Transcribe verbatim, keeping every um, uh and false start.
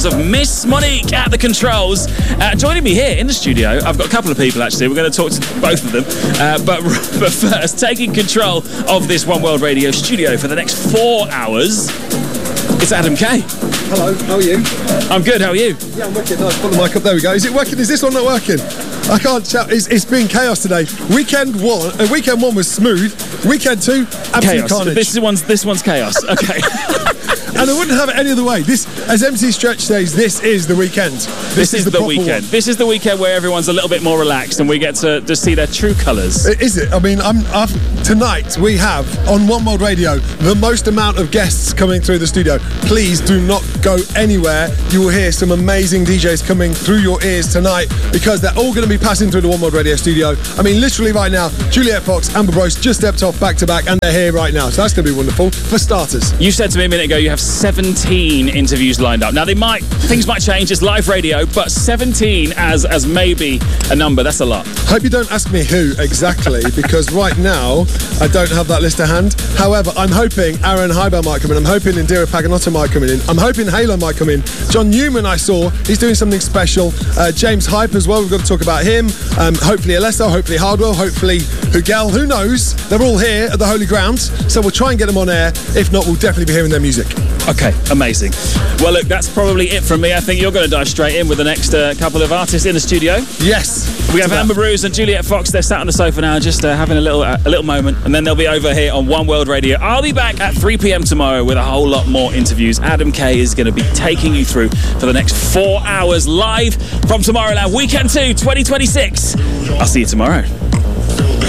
Of Miss Monique at the controls. Uh, joining me here in the studio, I've got a couple of people actually. We're going to talk to both of them. Uh, but, but first, taking control of this One World Radio studio for the next four hours, it's Adam Kay. Hello, how are you? I'm good, how are you? Yeah, I'm wicked. Nice. Put the mic up, there we go. Is it working? Is this one not working? I can't shout. It's, it's been chaos today. Weekend one, uh, weekend one was smooth. Weekend two, absolute chaos. carnage. This one's this one's chaos. Okay. And I wouldn't have it any other way. This, as M C Stretch says, this is the weekend. This, this is, is the, the weekend. one. This is the weekend where everyone's a little bit more relaxed and we get to, to see their true colours. Is it? I mean, I'm, I've, tonight we have on One World Radio the most amount of guests coming through the studio. Please do not go anywhere. You will hear some amazing D Js coming through your ears tonight because they're all going to be passing through the One World Radio studio. I mean, literally right now, Juliet Fox, Amber Bryce just stepped off back to back and they're here right now. So that's going to be wonderful. For starters, you said to me a minute ago you have seventeen interviews lined up. Now they might things might change, it's live radio, but seventeen as as maybe a number, that's a lot. Hope you don't ask me who exactly because right now I don't have that list to hand. However, I'm hoping Aaron Hybel might come in. I'm hoping Indira Paganotto might come in. I'm hoping Halo might come in. John Newman I saw, he's doing something special. Uh, James Hype as well, we've got to talk about him. Um, hopefully Alesso, hopefully Hardwell, hopefully Hugel, who knows? They're all here at the Holy Grounds, so we'll try and get them on air. If not, we'll definitely be hearing their music. Okay, amazing. Well, look, that's probably it from me. I think you're going to dive straight in with the next uh, couple of artists in the studio. Yes. We have Amber Bruce and Juliet Fox. They're sat on the sofa now, just uh, having a little uh, a little moment, and then they'll be over here on One World Radio. I'll be back at three p.m. tomorrow with a whole lot more interviews. Adam Kay is going to be taking you through for the next four hours live from Tomorrowland Weekend two twenty twenty-six. I'll see you tomorrow.